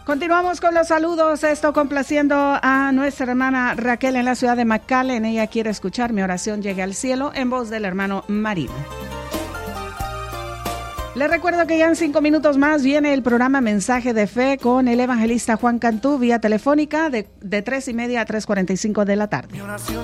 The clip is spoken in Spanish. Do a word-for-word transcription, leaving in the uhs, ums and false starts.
Continuamos con los saludos, esto complaciendo a nuestra hermana Raquel en la ciudad de McAllen. Ella quiere escuchar Mi oración llegue al cielo en voz del hermano Marín. Les recuerdo que ya en cinco minutos más viene el programa Mensaje de Fe con el evangelista Juan Cantú vía telefónica de, de tres y media a tres cuarenta y cinco de la tarde.